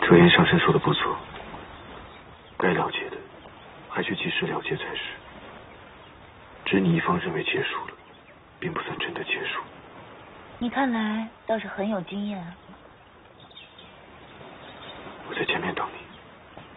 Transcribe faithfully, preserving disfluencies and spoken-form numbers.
车言上身说的不错，该了结的还需及时了结才是。只你一方认为结束了，并不算真的结束。 你看来倒是很有经验啊。 我在前面等你。